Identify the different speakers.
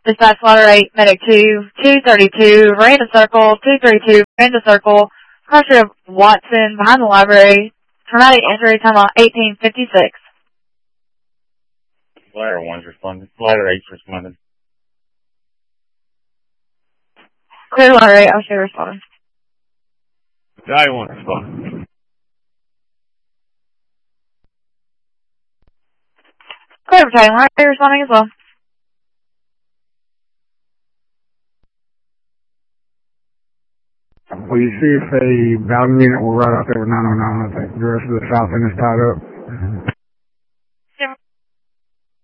Speaker 1: Dispatch Water 8, Medic 2, 232, Miranda Circle, 232, Miranda Circle, Crusher of Watson, behind the library, traumatic injury, time out 1856.
Speaker 2: Ladder 1's responding. Ladder 8's responding.
Speaker 1: Clear Ladder 8, I'll show you responding.
Speaker 2: Guy 1 responding.
Speaker 1: Clear Battalion Ladder 8 responding as well.
Speaker 3: Will you see if a Bowden unit will ride out there with 909? I think the rest of the south end is tied up.